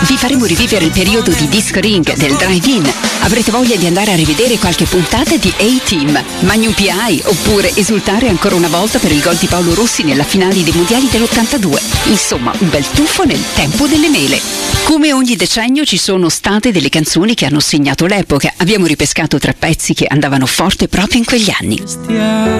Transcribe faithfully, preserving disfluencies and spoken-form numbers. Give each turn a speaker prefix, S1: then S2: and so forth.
S1: Vi faremo rivivere il periodo di Disco Ring del Drive-In. Avrete voglia di andare a rivedere qualche puntata di A-Team, Magnum P I, oppure esultare ancora una volta per il gol di Paolo Rossi nella finale dei mondiali dell'ottantadue. Insomma, un bel tuffo nel tempo delle mele. Come ogni decennio ci sono state delle canzoni che hanno segnato l'epoca. Abbiamo ripescato tre pezzi che andavano forte proprio in quegli anni.